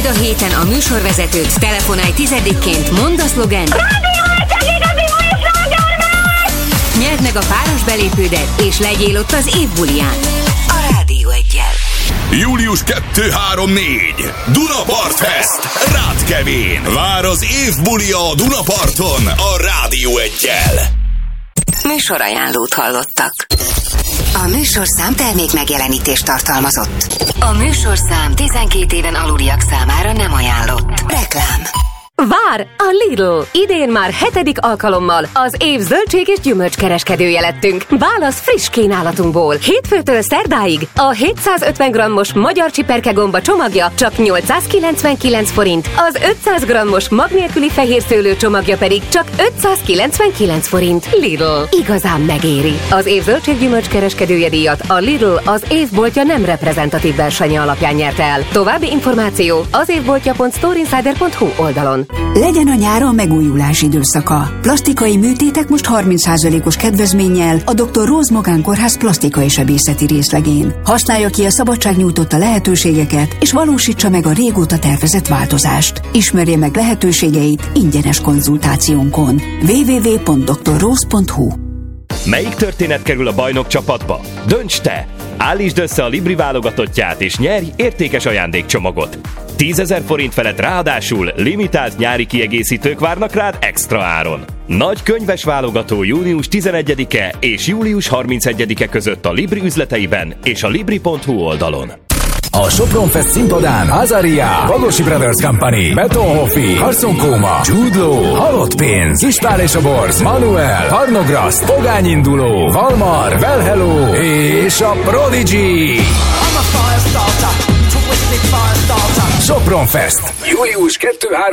a héten a műsorvezetőt, telefonálj 10-ként, mondd a szlogent. Nyerd meg a páros belépődet, és legyél ott az év buliján. A Rádió Eggyel. Július 2-3-4 Dunapart Fest Rátkevén. Vár az év bulia a Dunaparton a Rádió Eggyel. Műsorajánlót hallottak. A műsorszám termék megjelenítést tartalmazott. A műsorszám 12 éven aluliak számára nem ajánlott. Reklám. Vár a Lidl! Idén már 7. alkalommal az év zöldség és gyümölcskereskedője lettünk. Válasz friss kínálatunkból. Hétfőtől szerdáig a 750 g-os magyar csiperkegomba csomagja csak 899 forint, az 500 g-os mag nélküli fehérszőlő csomagja pedig csak 599 forint. Lidl. Igazán megéri. Az év zöldség gyümölcskereskedője díjat a Lidl az évboltja nem reprezentatív versenye alapján nyerte el. További információ az évboltja.storeinsider.hu oldalon. Legyen a nyáron megújulás időszaka. Plastikai műtétek most 30%-os kedvezménnyel a Dr. Rose Magánkórház plastikai sebészeti részlegén. Használja ki a szabadság nyújtotta lehetőségeket, és valósítsa meg a régóta tervezett változást. Ismerje meg lehetőségeit ingyenes konzultációnkon. www.drrose.hu. Melyik történet kerül a bajnok csapatba? Dönts te! Állítsd össze a Libri válogatottját és nyerj értékes ajándékcsomagot. 10 000 forint felett ráadásul limitált nyári kiegészítők várnak rád extra áron. Nagy könyves válogató június 11-e és július 31-e között a Libri üzleteiben és a libri.hu oldalon. A Sopron Fest színpadán Azaria, Bagosi Brothers Company, Beton Hoffi, Carson Kóma, Jude Law, Halott Pénz, Ispál és a Borz, Manuel, Varnograszt, Pogány Induló, Valmar, Well Hello és a Prodigy. Sopron Fest. Július 2-3-4.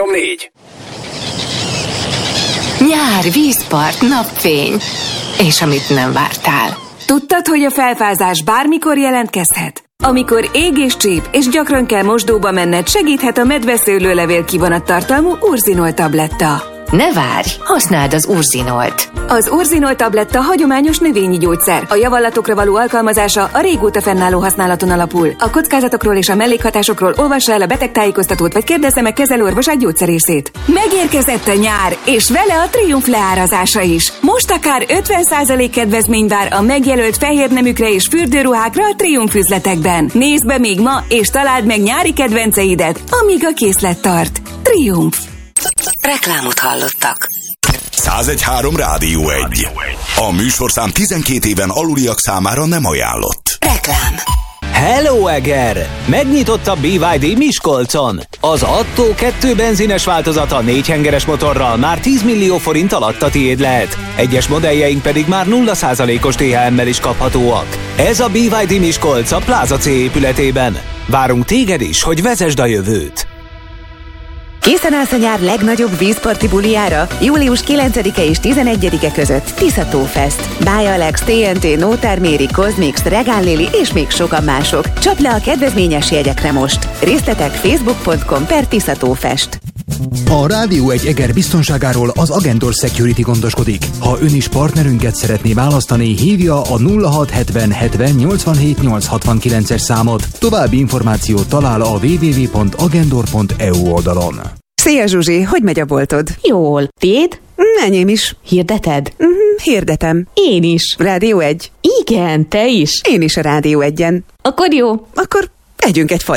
Nyár, vízpart, napfény. És amit nem vártál. Tudtad, hogy a felfázás bármikor jelentkezhet? Amikor ég és csíp, és gyakran kell mosdóba menned, segíthet a medveszőlőlevél kivonattartalmú Urzinol tabletta. Ne várj, használd az Urzinolt. Az Urzinol tabletta hagyományos növényi gyógyszer. A javallatokra való alkalmazása a régóta fennálló használaton alapul. A kockázatokról és a mellékhatásokról olvassa el a betegtájékoztatót, vagy kérdezze meg kezelőorvosát gyógyszerészét. Megérkezett a nyár, és vele a Triumph leárazása is. Most akár 50% kedvezmény vár a megjelölt fehérneműkre és fürdőruhákra a Triumph üzletekben. Nézd be még ma, és találd meg nyári kedvenceidet, amíg a készlet tart. Triumph. Reklámot hallottak. 101.3 Rádió 1. A műsorszám 12 éven aluliak számára nem ajánlott. Reklám. Hello Eger! Megnyitott a BYD Miskolcon. Az Atto 2 benzines változata 4 hengeres motorral már 10 millió forint alatt a tiéd lehet. Egyes modelljeink pedig már 0%-os THM-mel is kaphatóak. Ez a BYD Miskolc a Plaza C épületében. Várunk téged is, hogy vezesd a jövőt. Készen állsz a nyár legnagyobb vízparti bulijára? Július 9-e és 11-e között Tiszató Fest. By Alex, TNT, Nótár Méri, Cosmix, Regál Lili és még sokan mások. Csapd le a kedvezményes jegyekre most. Részletek facebook.com/Tiszató-Fest. A Rádió egy Eger biztonságáról az Agendor Security gondoskodik. Ha ön is partnerünket szeretné választani, hívja a 0670 70 87 869-es számot. További információt talál a www.agendor.eu oldalon. Szia Zsuzsi, hogy megy a boltod? Jól. Tiéd? Enyém is. Hirdeted? Hirdetem. Én is. Rádió 1. Igen, te is. Én is a Rádió 1-en. Akkor jó. Akkor együnk egy fagyit.